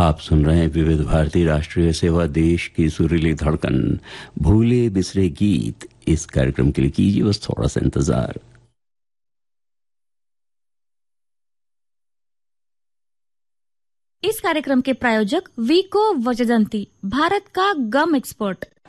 आप सुन रहे हैं विविध भारती राष्ट्रीय सेवा, देश की सुरीली धड़कन, भूले बिसरे गीत। इस कार्यक्रम के लिए कीजिए बस थोड़ा सा इंतजार। इस कार्यक्रम के प्रायोजक वीको वजदंती, भारत का गम एक्सपर्ट।